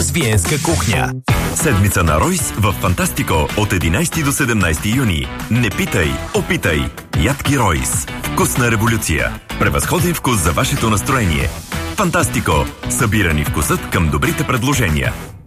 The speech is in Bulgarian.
Ройс Виенска кухня. Седмица на Ройс в Фантастико от 11 до 17 юни. Не питай, опитай. Ядки Ройс. Вкусна революция. Превъзходен вкус за вашето настроение. Фантастико. Събирани вкусът към добрите предложения.